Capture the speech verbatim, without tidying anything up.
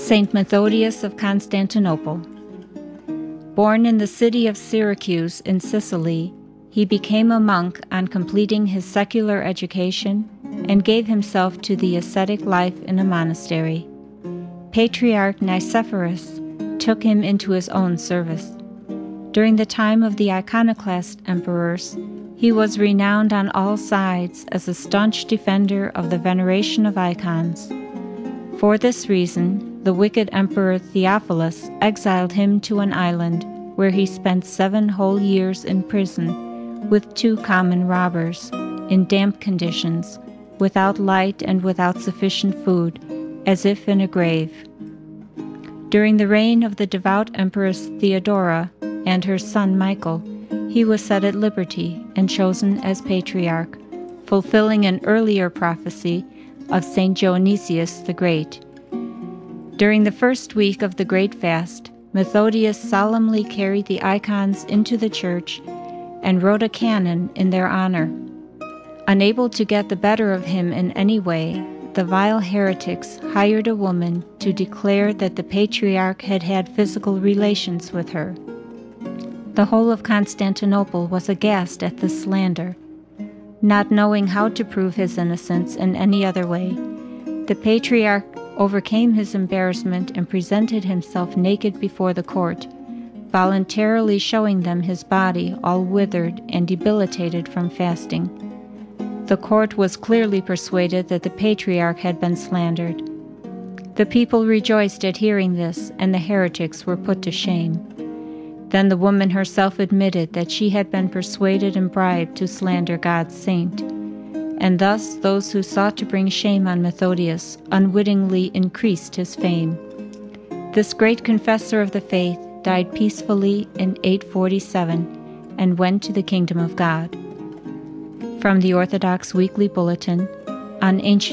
Saint Methodius of Constantinople. Born in the city of Syracuse in Sicily, he became a monk on completing his secular education and gave himself to the ascetic life in a monastery. Patriarch Nicephorus took him into his own service. During the time of the iconoclast emperors, he was renowned on all sides as a staunch defender of the veneration of icons. For this reason, the wicked Emperor Theophilus exiled him to an island where he spent seven whole years in prison with two common robbers, in damp conditions, without light and without sufficient food, as if in a grave. During the reign of the devout Empress Theodora and her son Michael, he was set at liberty and chosen as patriarch, fulfilling an earlier prophecy of Saint Dionysius the Great. During the first week of the Great Fast, Methodius solemnly carried the icons into the church and wrote a canon in their honor. Unable to get the better of him in any way, the vile heretics hired a woman to declare that the patriarch had had physical relations with her. The whole of Constantinople was aghast at this slander. Not knowing how to prove his innocence in any other way, the patriarch overcame his embarrassment and presented himself naked before the court, voluntarily showing them his body all withered and debilitated from fasting. The court was clearly persuaded that the patriarch had been slandered. The people rejoiced at hearing this, and the heretics were put to shame. Then the woman herself admitted that she had been persuaded and bribed to slander God's saint, and thus those who sought to bring shame on Methodius unwittingly increased his fame. This great confessor of the faith died peacefully in eight forty-seven and went to the kingdom of God. From the Orthodox Weekly Bulletin on Ancient